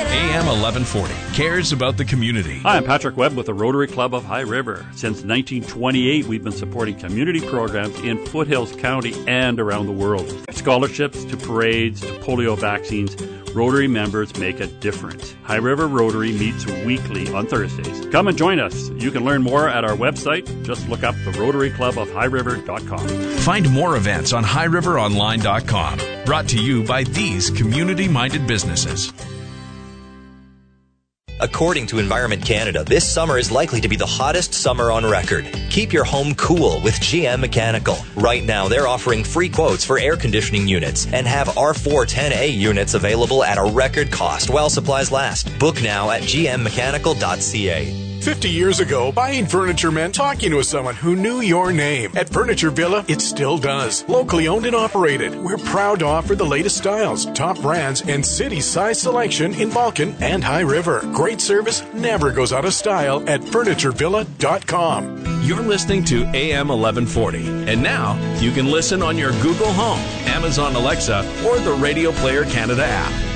AM 1140 cares about the community. Hi, I'm Patrick Webb with the Rotary Club of High River. Since 1928, we've been supporting community programs in Foothills County and around the world. Scholarships to parades to polio vaccines, Rotary members make a difference. High River Rotary meets weekly on Thursdays. Come and join us. You can learn more at our website. Just look up the RotaryClubOfHighRiver.com. Find more events on HighRiverOnline.com. Brought to you by these community-minded businesses. According to Environment Canada, this summer is likely to be the hottest summer on record. Keep your home cool with GM Mechanical. Right now, they're offering free quotes for air conditioning units and have R410A units available at a record cost while supplies last. Book now at gmmechanical.ca. 50 years ago, buying furniture meant talking to someone who knew your name. At Furniture Villa, it still does. Locally owned and operated, we're proud to offer the latest styles, top brands, and city-size selection in Vulcan and High River. Great service never goes out of style at FurnitureVilla.com. You're listening to AM 1140. And now, you can listen on your Google Home, Amazon Alexa, or the Radio Player Canada app.